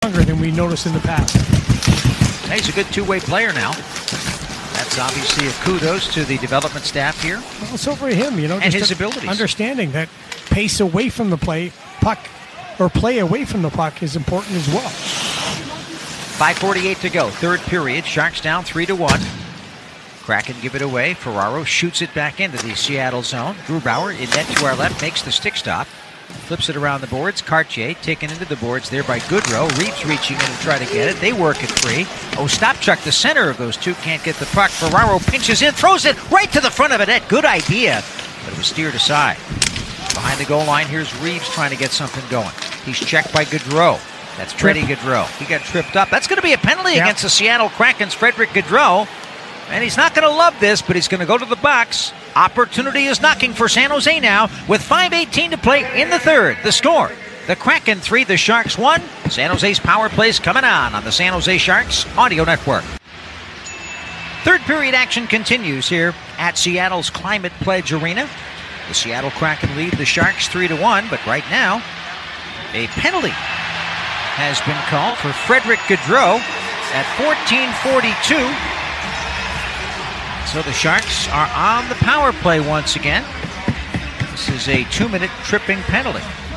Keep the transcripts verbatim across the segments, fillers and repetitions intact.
Stronger than we noticed in the past. He's a good two-way player now. That's obviously a kudos to the development staff here. Well, it's over to him, you know, and just his abilities. Understanding that pace away from the play, puck, or play away from the puck is important as well. five forty-eight to go, third period. Sharks down three to one. Kraken give it away. Ferraro shoots it back into the Seattle zone. Grubauer in net to our left makes the stick stop. Flips it around the boards. Cartier taken into the boards there by Goodrow. Reeves reaching in to try to get it. They work it free. Ostapchuk, the center of those two, can't get the puck. Ferraro pinches in, throws it right to the front of a net. Good idea, but it was steered aside. Behind the goal line, here's Reeves trying to get something going. He's checked by Goodrow. That's Freddie Goodrow. He got tripped up. That's going to be a penalty yep. against the Seattle Kraken's Frederick Goodrow. And he's not going to love this, but he's going to go to the box. Opportunity is knocking for San Jose now with five eighteen to play in the third. The score, the Kraken three, the Sharks one. San Jose's power plays coming on on the San Jose Sharks Audio Network. Third period action continues here at Seattle's Climate Pledge Arena. The Seattle Kraken lead the Sharks three to one, but right now a penalty has been called for Frederick Goodrow at fourteen forty-two. So the Sharks are on the power play once again. This is a two-minute tripping penalty.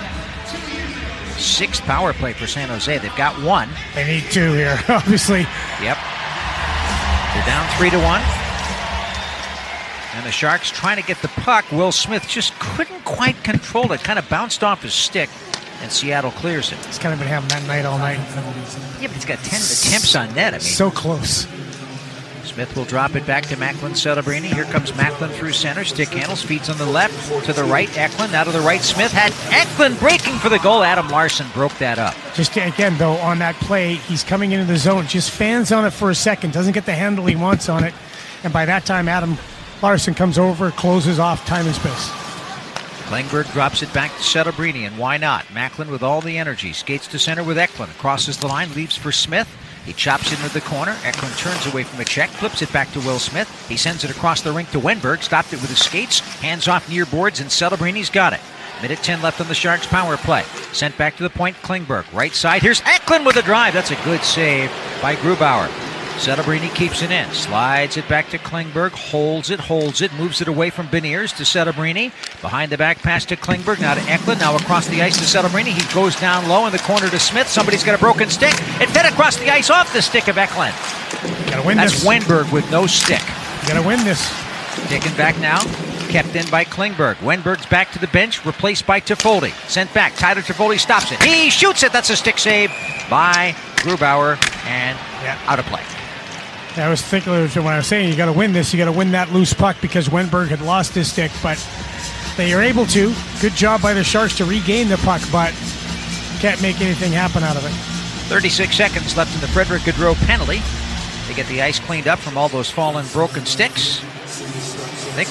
Sixth power play for San Jose. They've got one. They need two here, obviously. Yep. They're down three to one. And the Sharks trying to get the puck. Will Smith just couldn't quite control it. Kind of bounced off his stick, and Seattle clears it. He's kind of been having that night all night. Yeah, but he's got ten attempts on net. I mean, so close. Smith will drop it back to Macklin Celebrini. Here comes Macklin through center. Stick handles, feeds on the left. To the right, Eklund. Now to the right, Smith had Eklund breaking for the goal. Adam Larson broke that up. Just again, though, on that play, he's coming into the zone. Just fans on it for a second. Doesn't get the handle he wants on it. And by that time, Adam Larson comes over, closes off time and space. Klingberg drops it back to Celebrini, and why not? Macklin with all the energy. Skates to center with Eklund. Crosses the line, leaves for Smith. He chops into the corner. Eklund turns away from a check, flips it back to Will Smith. He sends it across the rink to Wenberg. Stopped it with his skates. Hands off near boards, and Celebrini's got it. Minute ten left on the Sharks' power play. Sent back to the point, Klingberg. Right side, here's Eklund with a drive. That's a good save by Grubauer. Celebrini keeps it in. Slides it back to Klingberg. Holds it, holds it. Moves it away from Beniers to Celebrini. Behind the back pass to Klingberg. Now to Eklund. Now across the ice to Celebrini. He goes down low in the corner to Smith. Somebody's got a broken stick. It fed across the ice off the stick of Eklund. Gotta win That's this. Wenberg with no stick. You gotta win this. Taken back now. Kept in by Klingberg. Wenberg's back to the bench. Replaced by Toffoli. Sent back. Tyler Toffoli stops it. He shoots it. That's a stick save by Grubauer. And yeah. out of play. I was thinking when I was saying you got to win this, you got to win that loose puck because Wenberg had lost his stick, but they are able to. Good job by the Sharks to regain the puck, but can't make anything happen out of it. thirty-six seconds left in the Frederick Goodrow penalty. They get the ice cleaned up from all those fallen, broken sticks. They,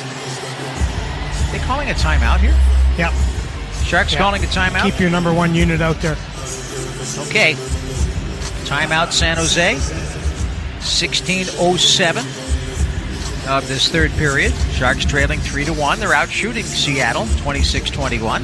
they calling a timeout here? Yep. Sharks yep. calling a timeout? Keep your number one unit out there. Okay. Timeout, San Jose. sixteen oh seven of this third period. Sharks trailing three to one. They're out shooting Seattle twenty-six twenty-one.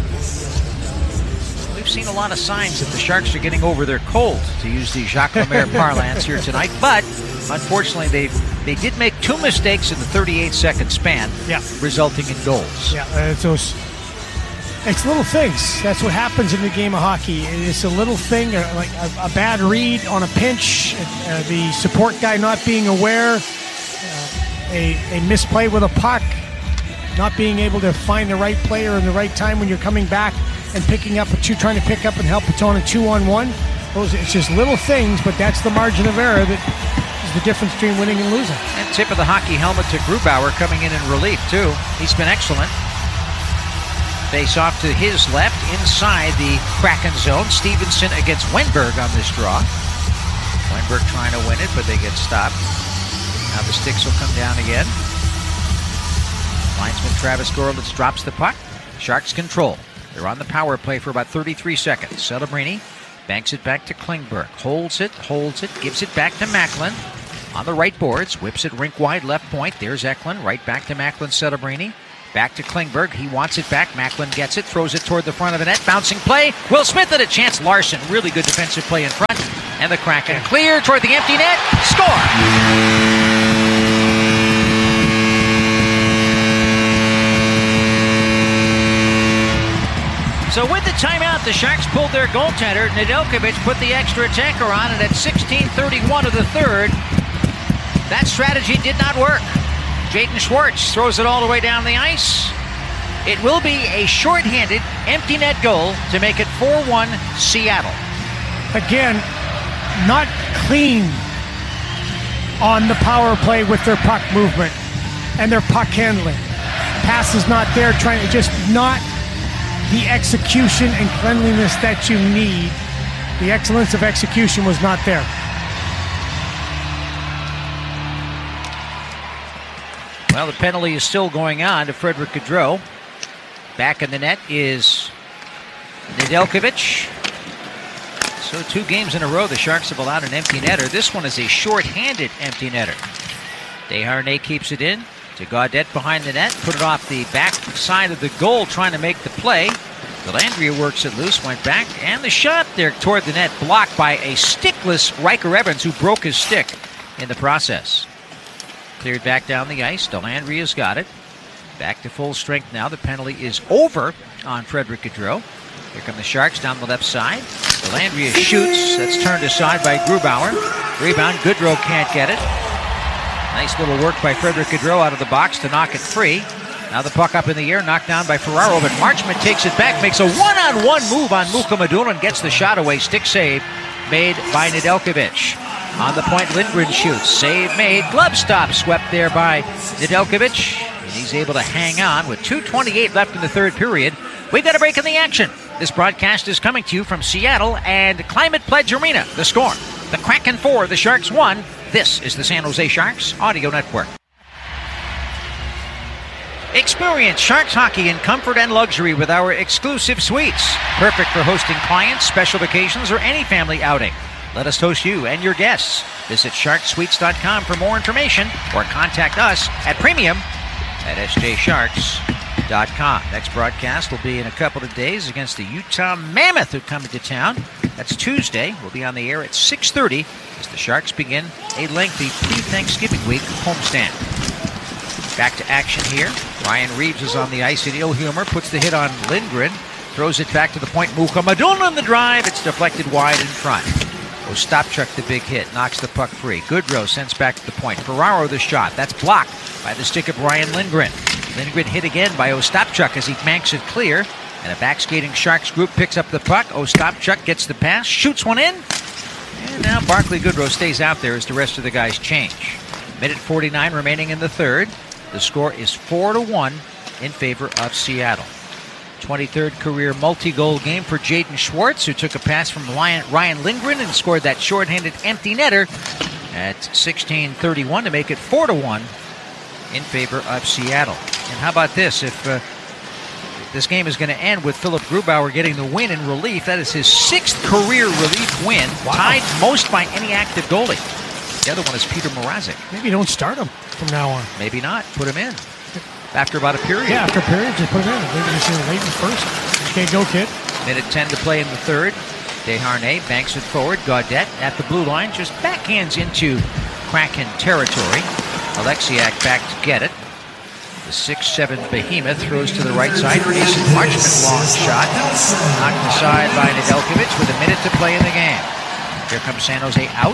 We've seen a lot of signs that the Sharks are getting over their cold, to use the Jacques Lemaire parlance here tonight. But unfortunately, they they did make two mistakes in the thirty-eight second span, yeah. resulting in goals. Yeah, uh, it's those. It's little things. That's what happens in the game of hockey. It's a little thing, uh, like a, a bad read on a pinch, uh, the support guy not being aware, uh, a, a misplay with a puck, not being able to find the right player in the right time when you're coming back and picking up a two, trying to pick up and help a on a two-on-one. Those, it's just little things, but that's the margin of error that is the difference between winning and losing. And tip of the hockey helmet to Grubauer coming in in relief, too. He's been excellent. Face off to his left inside the Kraken zone. Stevenson against Wenberg on this draw. Wenberg trying to win it, but they get stopped. Now the sticks will come down again. Linesman Travis Gorlitz drops the puck. Sharks control. They're on the power play for about thirty-three seconds. Celebrini banks it back to Klingberg. Holds it, holds it, gives it back to Macklin. On the right boards, whips it rink wide left point. There's Eklund, right back to Macklin Celebrini. Back to Klingberg. He wants it back. Macklin gets it, throws it toward the front of the net. Bouncing play. Will Smith at a chance. Larson, really good defensive play in front. And the Kraken clear toward the empty net. Score! So with the timeout, the Sharks pulled their goaltender. Nedeljkovic put the extra attacker on, and at sixteen thirty-one of the third, that strategy did not work. Jaden Schwartz throws it all the way down the ice. It will be a shorthanded, empty net goal to make it four one Seattle. Again, not clean on the power play with their puck movement and their puck handling. Pass is not there, trying to just not the execution and cleanliness that you need. The excellence of execution was not there. Well, the penalty is still going on to Frederick Gaudreau. Back in the net is Nedeljkovic. So two games in a row, the Sharks have allowed an empty netter. This one is a short-handed empty netter. Desharnais keeps it in to Gaudette behind the net. Put it off the back side of the goal, trying to make the play. Dellandrea works it loose, went back, and the shot there toward the net blocked by a stickless Riker Evans, who broke his stick in the process. Cleared back down the ice. Dellandrea's got it. Back to full strength now. The penalty is over on Frederick Gaudreau. Here come the Sharks down the left side. Dellandrea shoots. That's turned aside by Grubauer. Rebound. Gaudreau can't get it. Nice little work by Frederick Gaudreau out of the box to knock it free. Now the puck up in the air, knocked down by Ferraro, but Marchment takes it back, makes a one-on-one move on Mukhamadullin and gets the shot away. Stick save made by Nedeljkovic. On the point, Lindgren shoots. Save made. Glove stop swept there by Nedeljkovic. And he's able to hang on with two twenty-eight left in the third period. We've got a break in the action. This broadcast is coming to you from Seattle and Climate Pledge Arena. The score, the Kraken four, the Sharks one. This is the San Jose Sharks Audio Network. Experience Sharks hockey in comfort and luxury with our exclusive suites. Perfect for hosting clients, special occasions, or any family outing. Let us host you and your guests. Visit shark suites dot com for more information or contact us at premium at s j sharks dot com. Next broadcast will be in a couple of days against the Utah Mammoth, who come into town. That's Tuesday. We'll be on the air at six thirty as the Sharks begin a lengthy pre-Thanksgiving week homestand. Back to action here. Ryan Reeves is on the ice in ill humor, puts the hit on Lindgren, throws it back to the point. Mukhamadullin on the drive. It's deflected wide in front. Ostapchuk the big hit, knocks the puck free. Gaudreau sends back to the point. Ferraro the shot. That's blocked by the stick of Brian Lindgren. Lindgren hit again by Ostapchuk as he banks it clear. And a backskating Sharks group picks up the puck. Ostapchuk gets the pass, shoots one in. And now Barclay Goodrow stays out there as the rest of the guys change. Minute forty-nine remaining in the third. The score is four to one in favor of Seattle. twenty-third career multi-goal game for Jaden Schwartz, who took a pass from Ryan Lindgren and scored that shorthanded empty netter at sixteen thirty-one to make it four to one in favor of Seattle. And how about this? If uh, this game is going to end with Philip Grubauer getting the win in relief, that is his sixth career relief win, wow. Tied most by any active goalie. The other one is Peter Mrazek. Maybe don't start him from now on. Maybe not. Put him in. After about a period. Yeah, after a period, just put him in. Maybe just in late in first. Okay, go, kid. Minute ten to play in the third. Desharnais banks it forward. Gaudette at the blue line just backhands into Kraken territory. Alexiak back to get it. The six seven behemoth throws to the right side. Mason Marchment long shot. Knocked aside by Nedeljkovic with a minute to play in the game. Here comes San Jose out.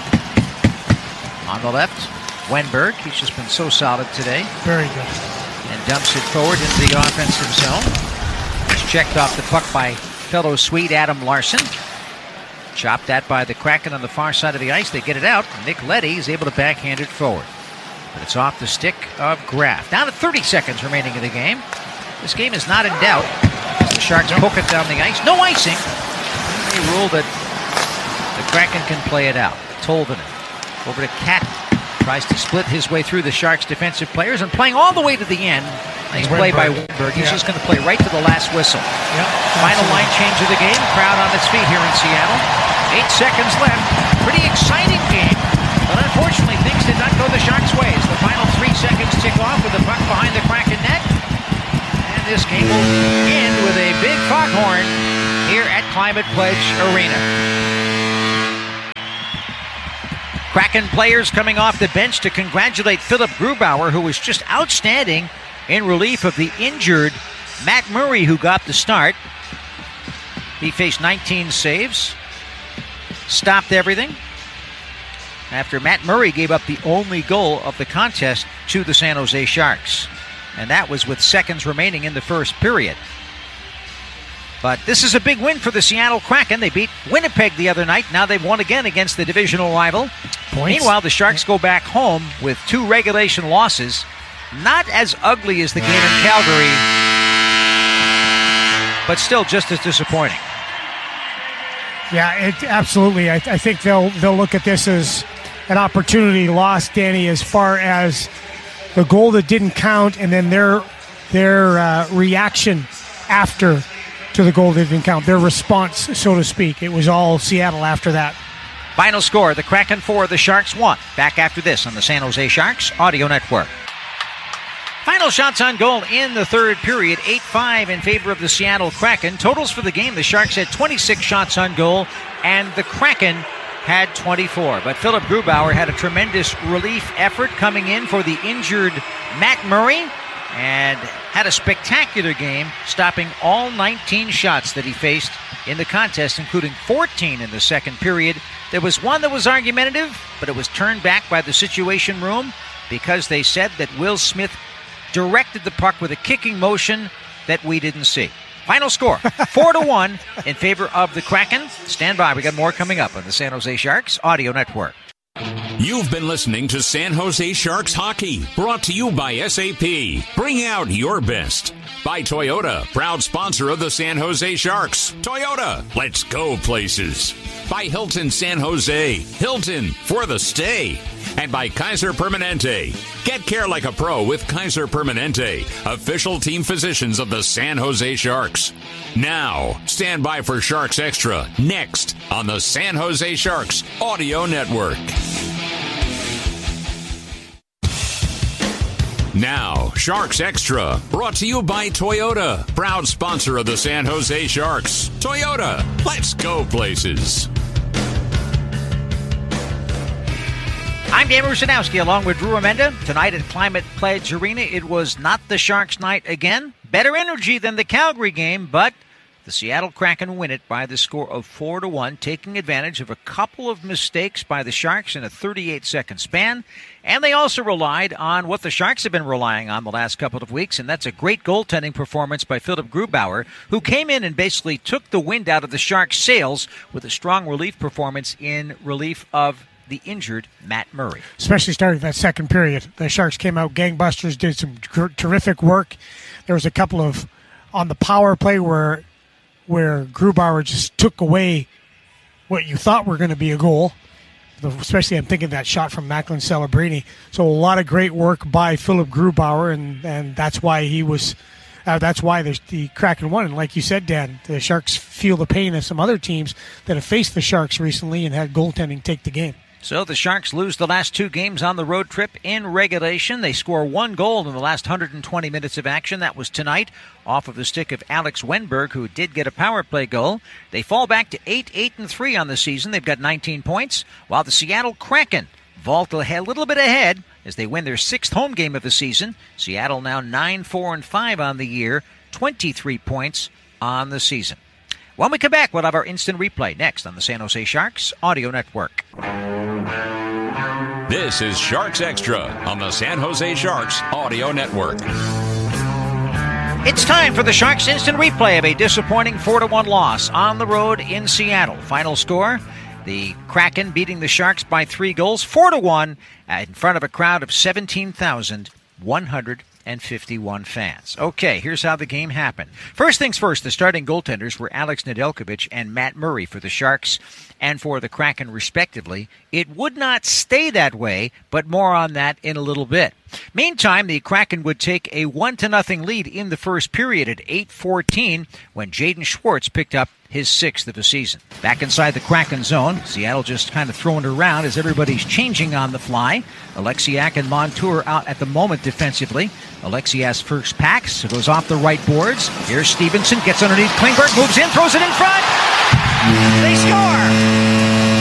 On the left, Wenberg. He's just been so solid today. Very good. And dumps it forward into the offensive zone. It's checked off the puck by fellow Swede Adam Larson. Chopped that by the Kraken on the far side of the ice. They get it out. Nick Leddy is able to backhand it forward. But it's off the stick of Graf. Down to thirty seconds remaining in the game. This game is not in doubt. The Sharks poke it down the ice. No icing. They rule that the Kraken can play it out. Tolvanen over to Cat. Tries to split his way through the Sharks' defensive players and playing all the way to the end. Nice play by Wenberg. He's yeah. just going to play right to the last whistle. Yep, Final line change of the game. Crowd on its feet here in Seattle. Eight seconds left. Pretty exciting game. But unfortunately, things did not go the Sharks' ways. The final three seconds tick off with the puck behind the Kraken net. and this game will end with a big foghorn here at Climate Pledge Arena. Kraken players coming off the bench to congratulate Philip Grubauer, who was just outstanding in relief of the injured Matt Murray, who got the start. He faced nineteen saves, stopped everything, after Matt Murray gave up the only goal of the contest to the San Jose Sharks. And that was with seconds remaining in the first period. But this is a big win for the Seattle Kraken. They beat Winnipeg the other night. Now they've won again against the divisional rival. Points. Meanwhile, the Sharks go back home with two regulation losses. Not as ugly as the game in Calgary, but still just as disappointing. Yeah, it, absolutely. I, I think they'll they'll look at this as an opportunity lost, Danny, as far as the goal that didn't count, and then their their uh, reaction after to the goal that didn't count, their response, so to speak. It was all Seattle after that. Final score, the Kraken four, the Sharks one. Back after this on the San Jose Sharks Audio Network. Final shots on goal in the third period, eight five in favor of the Seattle Kraken. Totals for the game, the Sharks had twenty-six shots on goal, and the Kraken had twenty-four. But Philip Grubauer had a tremendous relief effort coming in for the injured Matt Murray, and had a spectacular game, stopping all nineteen shots that he faced in the contest, including fourteen in the second period. There was one that was argumentative, but it was turned back by the Situation Room because they said that Will Smith directed the puck with a kicking motion that we didn't see. Final score, four to one in favor of the Kraken. Stand by, we got more coming up on the San Jose Sharks Audio Network. You've been listening to San Jose Sharks Hockey, brought to you by S A P. Bring out your best. By Toyota, proud sponsor of the San Jose Sharks. Toyota, let's go places. By Hilton San Jose, Hilton for the stay. And by Kaiser Permanente. Get care like a pro with Kaiser Permanente, official team physicians of the San Jose Sharks. Now, stand by for Sharks Extra, next on the San Jose Sharks Audio Network. Now, Sharks Extra, brought to you by Toyota, proud sponsor of the San Jose Sharks. Toyota, let's go places. I'm Dan Rusanowski along with Drew Amenda. Tonight at Climate Pledge Arena, it was not the Sharks' night again. Better energy than the Calgary game, but the Seattle Kraken win it by the score of four to one, taking advantage of a couple of mistakes by the Sharks in a thirty-eight second span. And they also relied on what the Sharks have been relying on the last couple of weeks, and that's a great goaltending performance by Philip Grubauer, who came in and basically took the wind out of the Sharks' sails with a strong relief performance in relief of the injured Matt Murray. Especially starting that second period. The Sharks came out gangbusters, did some gr- terrific work. There was a couple of, on the power play where where Grubauer just took away what you thought were going to be a goal. Especially, I'm thinking that shot from Macklin Celebrini. So a lot of great work by Philip Grubauer, and, and that's why he was, uh, that's why the, the Kraken won. And like you said, Dan, the Sharks feel the pain of some other teams that have faced the Sharks recently and had goaltending take the game. So the Sharks lose the last two games on the road trip in regulation. They score one goal in the last one hundred twenty minutes of action. That was tonight off of the stick of Alex Wenberg, who did get a power play goal. They fall back to eight, eight, and three on the season. They've got nineteen points, while the Seattle Kraken vault a little bit ahead as they win their sixth home game of the season. Seattle now nine, four, and five on the year, twenty-three points on the season. When we come back, we'll have our instant replay next on the San Jose Sharks Audio Network. This is Sharks Extra on the San Jose Sharks Audio Network. It's time for the Sharks instant replay of a disappointing four to one loss on the road in Seattle. Final score, the Kraken beating the Sharks by three goals, four to one, in front of a crowd of seventeen thousand one hundred fifty-one fans. Okay, here's how the game happened. First things first, the starting goaltenders were Alex Nedeljkovic and Matt Murray for the Sharks and for the Kraken, respectively. It would not stay that way, but more on that in a little bit. Meantime, the Kraken would take a one to nothing lead in the first period at eight fourteen when Jaden Schwartz picked up his sixth of the season. Back inside the Kraken zone, Seattle just kind of throwing it around as everybody's changing on the fly. Alexiak and Montour out at the moment defensively. Alexiak's first pack, so goes off the right boards. Here's Stevenson, gets underneath Klingberg, moves in, throws it in front. They score!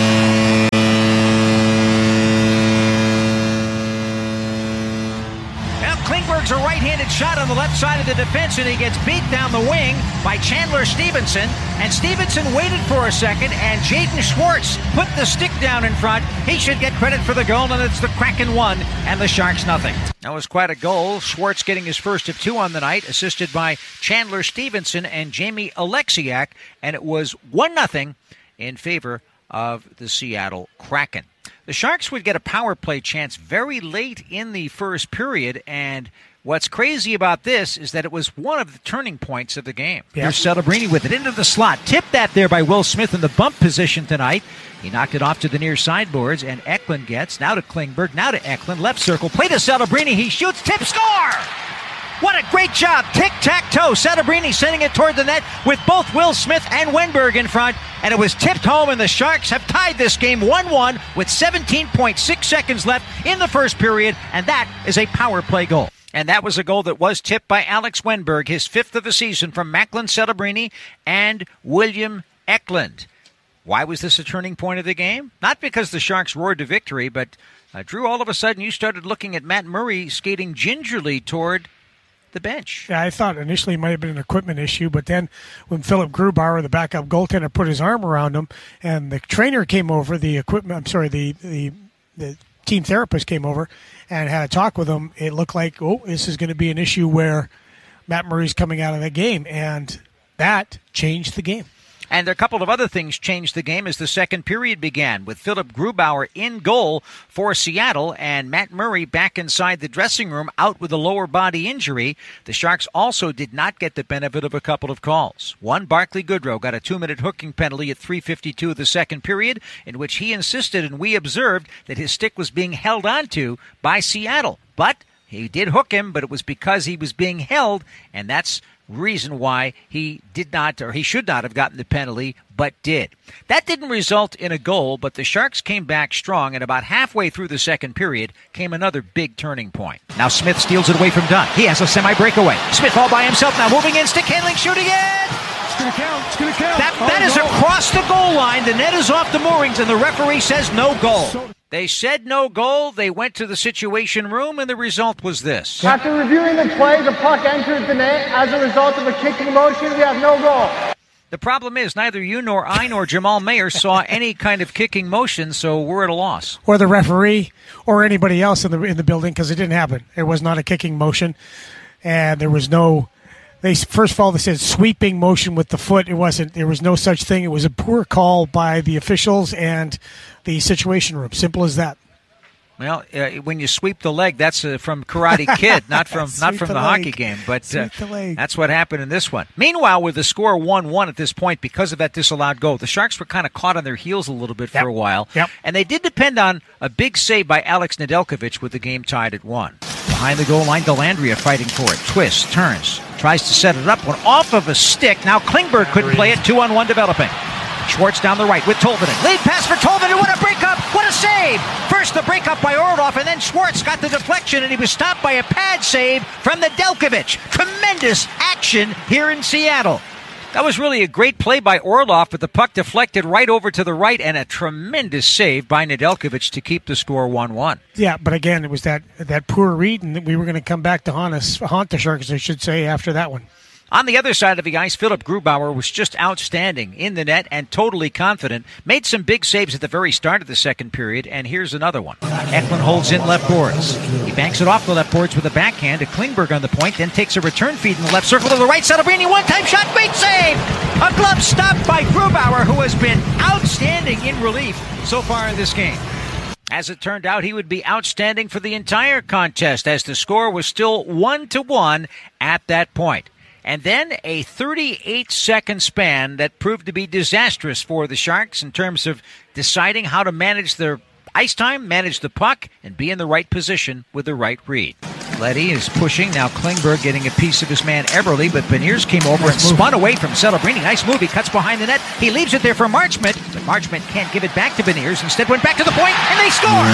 Klingberg's a right-handed shot on the left side of the defense, and he gets beat down the wing by Chandler Stevenson. And Stevenson waited for a second, and Jaden Schwartz put the stick down in front. He should get credit for the goal, and it's the Kraken one and the Sharks nothing. That was quite a goal. Schwartz getting his first of two on the night, assisted by Chandler Stevenson and Jamie Alexiak, and it was one nothing in favor of the Seattle Kraken. The Sharks would get a power play chance very late in the first period, and what's crazy about this is that it was one of the turning points of the game. Yeah. Here's Celebrini with it into the slot. Tipped that there by Will Smith in the bump position tonight. He knocked it off to the near sideboards, and Eklund gets, now to Klingberg, now to Eklund, left circle, play to Celebrini, he shoots, tip, score! What a great job. Tic-tac-toe. Celebrini sending it toward the net with both Will Smith and Wenberg in front. And it was tipped home, and the Sharks have tied this game one one with seventeen point six seconds left in the first period. And that is a power play goal. And that was a goal that was tipped by Alex Wenberg, his fifth of the season, from Macklin Celebrini and William Eklund. Why was this a turning point of the game? Not because the Sharks roared to victory, but, uh, Drew, all of a sudden you started looking at Matt Murray skating gingerly toward the bench. Yeah, I thought initially it might have been an equipment issue, but then when Philip Grubauer, the backup goaltender, put his arm around him, and the trainer came over, the equipment, I'm sorry, the the, the team therapist came over and had a talk with him, it looked like, oh, this is going to be an issue where Matt Murray's coming out of the game, and that changed the game. And a couple of other things changed the game as the second period began, with Philip Grubauer in goal for Seattle and Matt Murray back inside the dressing room out with a lower body injury. The Sharks also did not get the benefit of a couple of calls. One, Barclay Goodrow got a two-minute hooking penalty at three fifty-two of the second period, in which he insisted and we observed that his stick was being held onto by Seattle. But he did hook him, but it was because he was being held, and that's reason why he did not, or he should not have gotten the penalty, but did. That didn't result in a goal, but the Sharks came back strong, and about halfway through the second period came another big turning point. Now Smith steals it away from Dunn. He has a semi-breakaway. Smith all by himself now, moving in, stick handling, shooting it! It's going to count. It's going to count. That, oh, that is no. across the goal line. The net is off the moorings, and the referee says no goal. So- They said no goal. They went to the situation room, and the result was this. After reviewing the play, the puck entered the net. As a result of a kicking motion, we have no goal. The problem is neither you nor I nor Jamal Mayer saw any kind of kicking motion, so we're at a loss. Or the referee or anybody else in the in the building, because it didn't happen. It was not a kicking motion, and there was no. They first of all they said sweeping motion with the foot. It wasn't. There was no such thing. It was a poor call by the officials and the situation room. Simple as that. Well, uh, when you sweep the leg, that's uh, from Karate Kid, not from not from the, the hockey leg. game. But uh, Sweep the leg. that's what happened in this one. Meanwhile, with the score one one at this point, because of that disallowed goal, the Sharks were kind of caught on their heels a little bit for Yep. a while. Yep. And they did depend on a big save by Alex Nedeljkovic with the game tied at one. Behind the goal line, Dellandrea fighting for it. Twists, turns, tries to set it up, went off of a stick. Now Klingberg couldn't play it, two on one developing. Schwartz down the right with Tolvanen. Lead pass for Tolvanen. What a breakup. What a save. First the breakup by Orlov, and then Schwartz got the deflection, and he was stopped by a pad save from Nedeljkovic. Tremendous action here in Seattle. That was really a great play by Orlov, but the puck deflected right over to the right, and a tremendous save by Nedeljkovic to keep the score one one. Yeah, but again, it was that that poor read, and we were going to come back to haunt us, haunt the Sharks, I should say, after that one. On the other side of the ice, Philip Grubauer was just outstanding in the net and totally confident. Made some big saves at the very start of the second period, and here's another one. Eklund holds in left boards. He banks it off the left boards with a backhand to Klingberg on the point, then takes a return feed in the left circle to the right. Celebrini, one-time shot, great save! A glove stop by Grubauer, who has been outstanding in relief so far in this game. As it turned out, he would be outstanding for the entire contest, as the score was still one to one at that point. And then a thirty-eight second span that proved to be disastrous for the Sharks in terms of deciding how to manage their ice time, manage the puck, and be in the right position with the right read. Leddy is pushing. Now Klingberg getting a piece of his man Eberle, but Beniers came over and spun away from Celebrini. Nice move. He cuts behind the net. He leaves it there for Marchment, but Marchment can't give it back to Beniers. Instead went back to the point, and they score!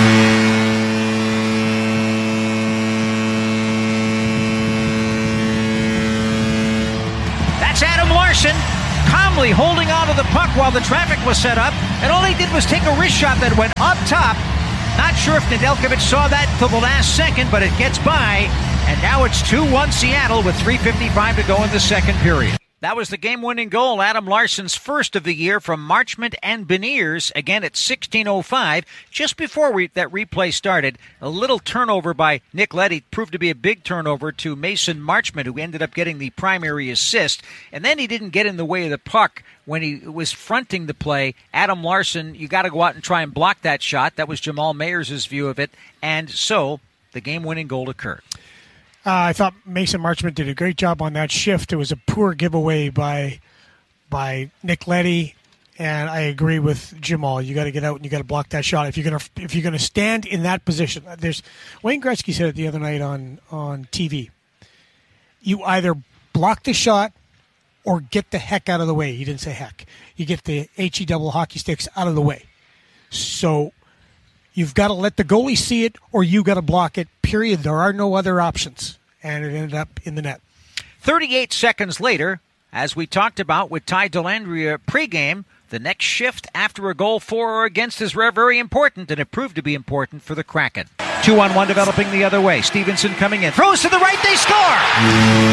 That's Adam Larsson, calmly holding on to the puck while the traffic was set up, and all he did was take a wrist shot that went up top. Not sure if Nedeljkovic saw that till the last second, but it gets by, and now it's two one Seattle with three fifty-five to go in the second period. That was the game-winning goal, Adam Larsson's first of the year from Marchment and Beniers, again at sixteen oh five. Just before we, that replay started, a little turnover by Nick Leddy proved to be a big turnover to Mason Marchment, who ended up getting the primary assist. And then he didn't get in the way of the puck when he was fronting the play. Adam Larsson, you got to go out and try and block that shot. That was Jamal Mayers' view of it. And so the game-winning goal occurred. Uh, I thought Mason Marchment did a great job on that shift. It was a poor giveaway by by Nick Leddy, and I agree with Jamal. You got to get out and you got to block that shot if you're gonna if you're gonna stand in that position. There's Wayne Gretzky said it the other night on on T V. You either block the shot or get the heck out of the way. He didn't say heck. You get the H E double hockey sticks out of the way. So you've got to let the goalie see it, or you got to block it, period. There are no other options. And it ended up in the net. thirty-eight seconds later, as we talked about with Ty Dellandrea pregame, the next shift after a goal for or against is very important, and it proved to be important for the Kraken. Two on one developing the other way. Stevenson coming in. Throws to the right, they score!